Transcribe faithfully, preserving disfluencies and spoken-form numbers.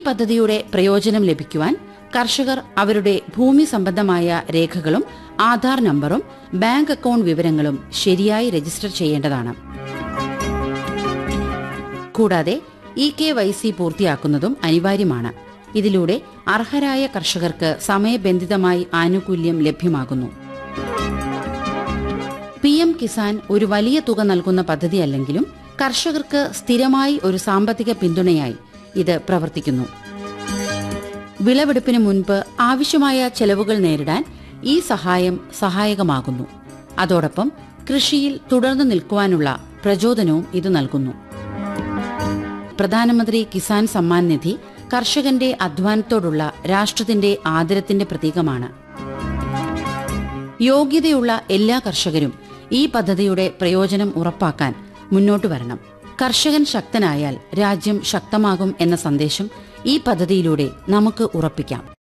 പദ്ധതിയുടെ പ്രയോജനം ലഭിക്കുവാൻ കർഷകർ അവരുടെ ഭൂമി സംബന്ധമായ രേഖകളും ആധാർ നമ്പറും ബാങ്ക് അക്കൗണ്ട് വിവരങ്ങളും ശരിയായി രജിസ്റ്റർ ചെയ്യേണ്ടതാണ്. കൂടാതെ ഇ കെ വൈ സി പൂർത്തിയാക്കുന്നതും അനിവാര്യമാണ്. ഇതിലൂടെ അർഹരായ കർഷകർക്ക് സമയബന്ധിതമായി ആനുകൂല്യം ലഭ്യമാകുന്നു. പി എം കിസാൻ ഒരു വലിയ തുക നൽകുന്ന പദ്ധതിയല്ലെങ്കിലും കർഷകർക്ക് സ്ഥിരമായി ഒരു സാമ്പത്തിക പിന്തുണയായി ഇത് പ്രവർത്തിക്കുന്നു. വിളവെടുപ്പിന് മുൻപ് ആവശ്യമായ ചെലവുകൾ നേരിടാൻ ഈ സഹായം സഹായകമാകുന്നു. അതോടൊപ്പം കൃഷിയിൽ തുടർന്നു നിൽക്കുവാനുള്ള പ്രചോദനവും ഇത് നൽകുന്നു. പ്രധാനമന്ത്രി കിസാൻ സമ്മാൻ നിധി കർഷകന്റെ അധ്വാനത്തോടുള്ള രാഷ്ട്രത്തിന്റെ ആദരത്തിന്റെ പ്രതീകമാണ്. യോഗ്യതയുള്ള എല്ലാ കർഷകരും ഈ പദ്ധതിയുടെ പ്രയോജനം ഉറപ്പാക്കാൻ മുന്നോട്ടു വരണം. കർഷകൻ ശക്തനായാൽ രാജ്യം ശക്തമാകും എന്ന സന്ദേശം ഈ പദ്ധതിയിലൂടെ നമുക്ക് ഉറപ്പിക്കാം.